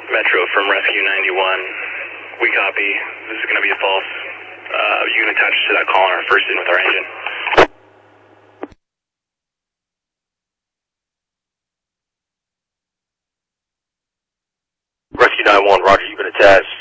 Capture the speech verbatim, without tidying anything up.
Metro from Rescue ninety-one. We copy. This is going to be a false. Uh, you can attach to that call on our first in with our engine. Rescue nine one, roger, you can attach.